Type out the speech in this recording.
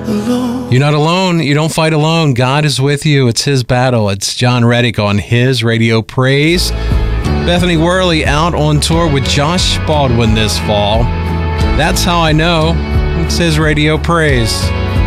You're not alone. You don't fight alone. God is with you. It's His battle. It's John Reddick on His Radio Praise. Bethany Worley out on tour with Josh Baldwin this fall. That's how I know it's His Radio Praise.